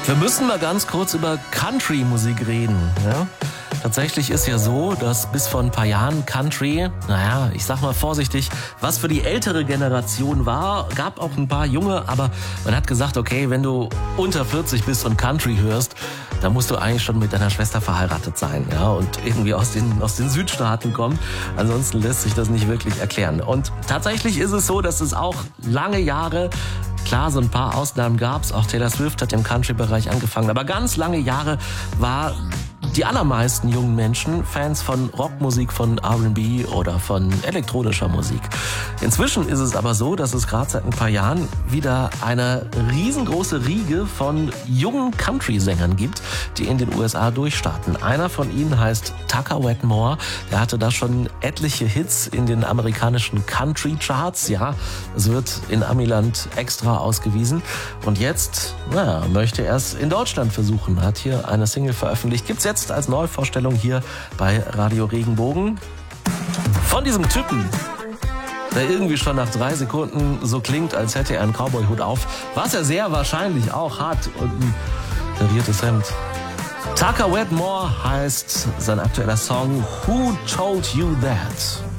Wir müssen mal ganz kurz über Country-Musik reden. Ja? Tatsächlich ist ja so, dass bis vor ein paar Jahren Country, ich sag mal vorsichtig, was für die ältere Generation war, gab auch ein paar junge, aber man hat gesagt, okay, wenn du unter 40 bist und Country hörst, dann musst du eigentlich schon mit deiner Schwester verheiratet sein, ja, und irgendwie aus den Südstaaten kommen. Ansonsten lässt sich das nicht wirklich erklären. Und tatsächlich ist es so, dass es auch lange Jahre, klar, so ein paar Ausnahmen gab's, auch Taylor Swift hat im Country-Bereich angefangen, aber ganz lange Jahre war die allermeisten jungen Menschen Fans von Rockmusik, von R&B oder von elektronischer Musik. Inzwischen ist es aber so, dass es gerade seit ein paar Jahren wieder eine riesengroße Riege von jungen Country-Sängern gibt, die in den USA durchstarten. Einer von ihnen heißt Tucker Wetmore. Der hatte da schon etliche Hits in den amerikanischen Country-Charts. Ja, es wird in Amiland extra ausgewiesen. Und jetzt, möchte er es in Deutschland versuchen. Hat hier eine Single veröffentlicht. Gibt's jetzt als Neuvorstellung hier bei Radio Regenbogen. Von diesem Typen, der irgendwie schon nach 3 Sekunden so klingt, als hätte er einen Cowboy-Hut auf, was er sehr wahrscheinlich auch hat und ein kariertes Hemd. Tucker Wetmore heißt sein aktueller Song Who Told You That?